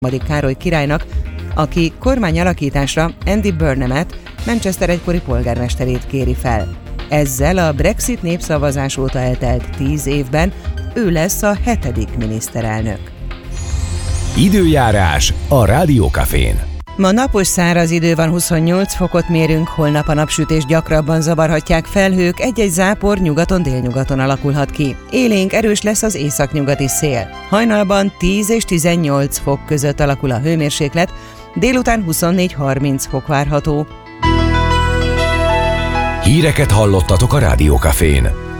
Károly királynak, aki kormányalakításra Andy Burnhamet, Manchester egykori polgármesterét kéri fel. Ezzel a Brexit népszavazás óta eltelt 10 évben ő lesz a 7. miniszterelnök. Időjárás a Rádió Cafén. Ma napos száraz idő van, 28 fokot mérünk, holnap a napsütés gyakrabban zavarhatják felhők, egy-egy zápor nyugaton-délnyugaton alakulhat ki. Élénk erős lesz az északnyugati szél. Hajnalban 10 és 18 fok között alakul a hőmérséklet, délután 24-30 fok várható. Híreket hallottatok a Rádió Cafén.